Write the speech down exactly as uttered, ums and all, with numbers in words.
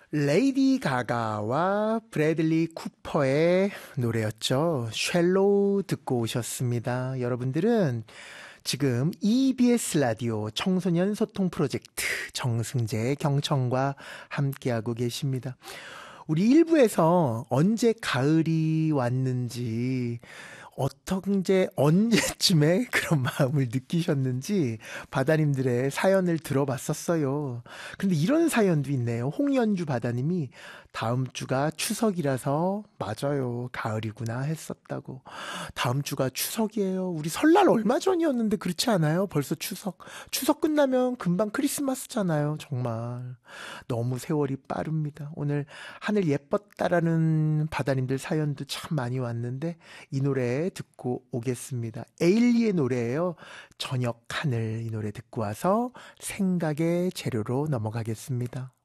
레이디 가가와 브래들리 쿠퍼의 노래였죠. 쉘로우 듣고 오셨습니다. 여러분들은 지금 이비에스 라디오 청소년 소통 프로젝트 정승재 경청과 함께하고 계십니다. 우리 일 부에서 언제 가을이 왔는지, 어떻게 언제쯤에 그런 마음을 느끼셨는지 바다님들의 사연을 들어봤었어요. 근데 이런 사연도 있네요. 홍연주 바다님이 다음 주가 추석이라서 맞아요, 가을이구나 했었다고. 다음 주가 추석이에요. 우리 설날 얼마 전이었는데 그렇지 않아요? 벌써 추석. 추석 끝나면 금방 크리스마스잖아요. 정말 너무 세월이 빠릅니다. 오늘 하늘 예뻤다라는 바다님들 사연도 참 많이 왔는데 이 노래 듣고 오겠습니다. 에일리의 노래예요. 저녁 하늘. 이 노래 듣고 와서 생각의 재료로 넘어가겠습니다.